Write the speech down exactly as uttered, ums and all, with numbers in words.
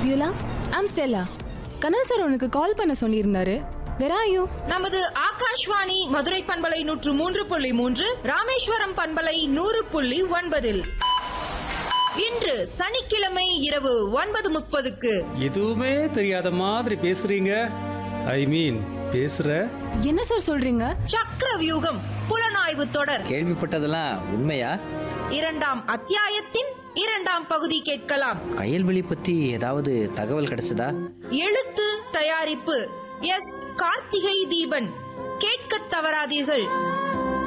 Beulah, I'm Stella. Kanal sir உனக்கு கால் பண்ண சொல்லியிருந்தாரு. Where are you? நமது ஆகாஷ்வாணி மதுரை பண்பலை நூற்று மூன்று புள்ளி மூன்று, ராமேஸ்வரம் பண்பலை நூறு புள்ளி ஒன்பதில் இன்று சனிக்கிழமை இரவு ஒன்பது முப்பதுக்கு. எதுவுமே தெரியாத மாதிரி பேசுறீங்க. ஐ மீன் பேசுற என்ன சார் சொல்றீங்க? சக்கர வியூகம் புலனாய்வு தொடர். கேள்விப்பட்டதெல்லாம் உண்மையா? இரண்டாம் அத்தியாயத்தின் இரண்டாம் பகுதி கேட்கலாம். கயல்வெளி பத்தி ஏதாவது தகவல் கிடைச்சதா? எழுத்து தயாரிப்பு எஸ் கார்த்திகை தீபன். கேட்க தவறாதீர்கள்.